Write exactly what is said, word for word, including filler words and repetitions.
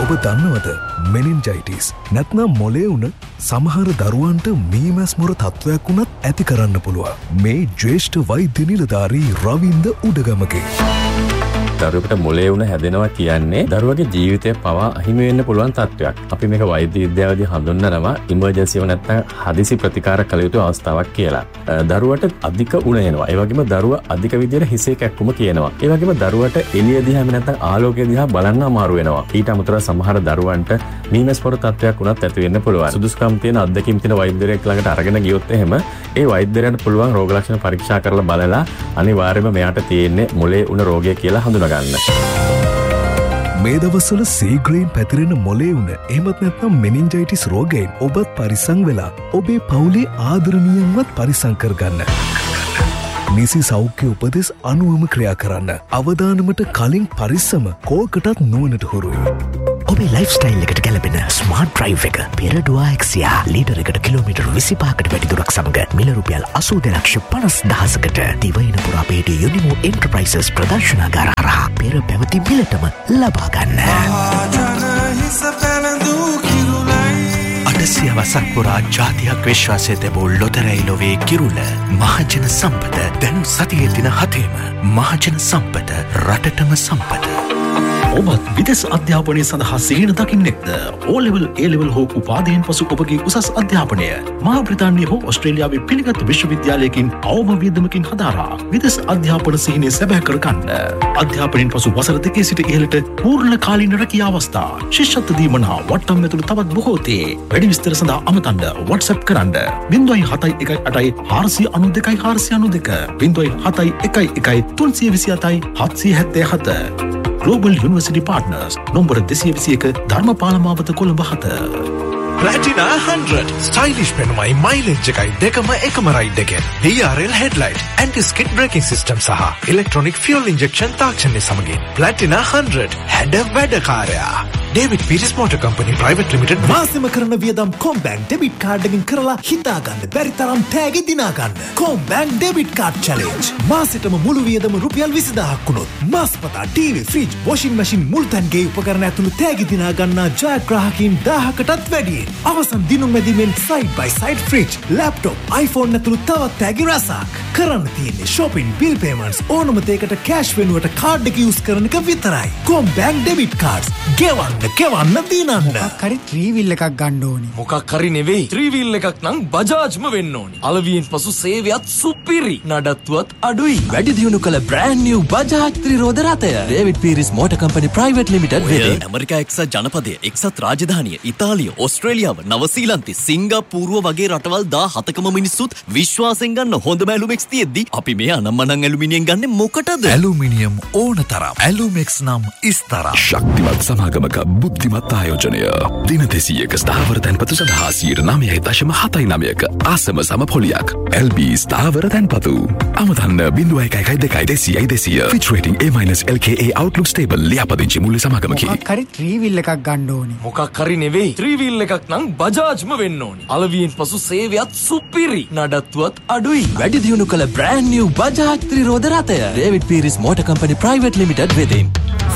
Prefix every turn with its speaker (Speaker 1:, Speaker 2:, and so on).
Speaker 1: ඔබ දන්නවද මෙනින්ජයිටිස් නැත්නම් මොලේ උන සමහර දරුවන්ට මීමැස් මොර තත්ත්වයක් වුණත් ඇති කරන්න පුළුවන්. මේ ජ්‍යෙෂ්ඨ වෛද්‍ය නිලධාරී රවින්ද උඩගමගේ.
Speaker 2: දරුවෙකුට මොලේ උණ හැදෙනවා කියන්නේ දරුවගේ ජීවිතය පවා අහිමි වෙන්න පුළුවන් තත්ත්වයක්. අපි මේක වෛද්‍ය විද්‍යාවේදී හඳුන්වනවා ඉමර්ජන්සි එක නැත්නම් හදිසි ප්‍රතිකාර කළ යුතු අවස්ථාවක් කියලා. දරුවට අධික උණ එනවා. ඒ වගේම දරුවා අධික විදියට හිසේ කැක්කුම කියනවා. ඒ වගේම දරුවට එළිය දිහා නැත්නම් ආලෝකය දිහා බලන්න අමාරු වෙනවා. ඊට අමතරව සමහර දරුවන්ට මීමැස් පොර තත්ත්වයක් වුණත් ඇති වෙන්න පුළුවන්. සුදුසුකම් තියෙන අත්දැකීම් තියෙන වෛද්‍යවරයෙක් ළඟට අරගෙන ගියොත් එහෙම ඒ වෛද්‍යරයන්ට පුළුවන් රෝග ලක්ෂණ පරීක්ෂා කරලා බලලා අනිවාර්යයෙන්ම මෙයාට තියෙන්නේ මොලේ උණ රෝගය කියලා හඳුනා ගන්න.
Speaker 1: මේ දවස්වල සීග්‍රයෙන් පැතිරෙන මොලේ උණ එහෙමත් නැත්නම් මෙනින්ජයිටිස් රෝගයෙන් ඔබත් පරිස්සම් වෙලා ඔබේ පවුලේ ආදරණීයන්වත් පරිස්සම් කරගන්න. නිසි සෞඛ්‍ය උපදෙස් අනුවම ක්‍රියා කරන්න. අවදානමට කලින් පරිස්සම කෝකටත් නුවණට හුරුයි.
Speaker 3: ඔබේ ලයිෆ්ස්ටයිල් එකට ගැලපෙන ස්මාර්ට් ඩ්‍රයිව් එක පෙරඩුවා එක්සියා ලීටර් එකට කිලෝමීටර් විසිපහකට වැඩි දුරක් සමග මිල රුපියල් අසූ දශම පනස් දහසකට දිවයින පුරා පිහිටි යුනිමෝ එන්ටර්ප්‍රයිසස් ප්‍රදර්ශනාගාර හරහා පෙර පැවති මිලටම ලබා ගන්න. අටසිය වසක් පුරා ජාතියක් විශ්වාසය තිබූ ලොතරැයි ලොවේ කිරුළ මහජන සම්පත දැන් සතියේ දින හතේම මහජන සම්පත රටටම සම්පත. ඔබත් විදෙස් අධ්‍යාපනය සඳහා සිහින දකින්නෙක්ද? ඕ ලෙවල් ඒ ලෙවල් හෝ උපාධියෙන් පසු ඔබගේ උසස් අධ්‍යාපනය මහා බ්‍රිතාන්‍ය හෝ ඔස්ට්‍රේලියාවේ පිළිගත් විශ්වවිද්‍යාලයකින් අවම වියදමකින් හදාරා විදෙස් අධ්‍යාපන සිහිනය සැබෑ කරගන්න. අධ්‍යාපනයෙන් පසු වසර දෙකේ සිට ඉහළට පූර්ණ කාලීන රැකියා අවස්ථා, ශිෂ්‍යත්ව දීමන හා වට්ටම් ඇතුළු තවත් බොහෝ තේ. වැඩි විස්තර සඳහා අමතන්න WhatsApp කරන්න ज़ीरो सात एक आठ चार नौ नौ दो चार नौ दो ज़ीरो सात एक एक तीन दो सात सात सात सात Global University Partners nombor දෙසිය විසි එක ධර්මපාල මාවත කොළඹ හත.
Speaker 4: Platina one hundred stylish පෙනුමයි mileage එකයි දෙකම එකම රයිඩ් එකෙන්. D R L headlight, anti-skid braking system සහ electronic fuel injection තාක්ෂණය සමගින් Platina one hundred හැඩ වැඩකාරයා. David Peters Motor Company Private Limited
Speaker 5: මාසෙම කරන වියදම් කොම්බැංක් ඩෙබිට් කාඩ් එකකින් කරලා හිතා ගන්න බැරි තරම් තෑගි දිනා ගන්න. කොම්බැංක් ඩෙබිට් කාඩ් චැලෙන්ජ්. මාසෙටම මුළු වියදම රුපියල් විසිදහක් වුණොත් මාස්පතා ටීවී, ෆ්‍රිජ්, වොෂින් මැෂින් මුල්තැන්ගේ උපකරණ ඇතුළු තෑගි දිනා ගන්නා ජයග්‍රාහකයින් දහයකටත් වැඩියෙන්. අවසන් දිනුම් මැදින්ෙන් සයිඩ් බයි සයිඩ් ෆ්‍රිජ්, ලැප්ටොප්, iPhone ඇතුළු තවත් තෑගි රැසක්. කරන්න තියෙන්නේ shopping, bill payments ඕනම දෙයකට කෑෂ් වෙනුවට කාඩ් එක යූස් කරන එක විතරයි. කොම්බැංක් ඩෙබිට් කාඩ්ස් ගෙවන්න කෙවන්න දිනන්න.
Speaker 6: මොකක් හරි ත්‍රිවිල් එකක් ගන්න ඕනි.
Speaker 7: මොකක් හරි නෙවෙයි. ත්‍රිවිල් එකක් නම් බජාජ්ම වෙන්න ඕනි. අලවියෙන් පසු සේවයත් සුපිරි. නඩත්තුවත් අඩුයි.
Speaker 8: වැඩි දියුණු කළ brand new බජාජ් ත්‍රිරෝද රථය David Peters Motor Company Private Limited වෙත. ඇමරිකා එක්සත් ජනපදයේ එක්සත් රාජධානිය ඉතාලිය, ඕස්ට්‍රේලියාව, නවසීලන්තේ, සිංගප්පූරුව වගේ රටවල් දාහතකම මිනිස්සුත් විශ්වාසයෙන් ගන්න හොඳම ඇලුමෙක්ස් තියෙද්දි අපි මේ අනම්මනම් ඇලුමිනියම් ගන්නේ මොකටද?
Speaker 9: ඇලුමිනියම් ඕන තරම්. ඇලුමෙක්ස් නම් ඉස්තරම්. ශක්තිමත් සමාගමක බුද්ධිමත් ආයෝජනය. දින දෙසීයක ස්ථාවර තැන්පතු සඳහා සියයට නවය දශම හතයි නවයක ආසම සමපොලියක්. L B ස්ථාවර තැන්පතු. අමතන්න ज़ीरो एक एक दो දෙසියයි දෙසිය. Fitch rating A minus L K A Outlook stable ලියාපදිංචි මුල්‍ය සමාගමකි.
Speaker 6: මොකක් හරි ත්‍රිවිල් එකක් ගන්න ඕනි.
Speaker 7: මොකක් හරි නෙවෙයි. ත්‍රිවිල් එකක් නම් බජාජ්ම වෙන්න ඕනි. අලවියෙන් පසු සේවයත් සුපිරි. නඩත්තුවත් අඩුයි.
Speaker 8: වැඩි දියුණු කළ brand new බජාජ් ත්‍රිරෝද රථය David Peters Motor Company Private Limited වෙතින්.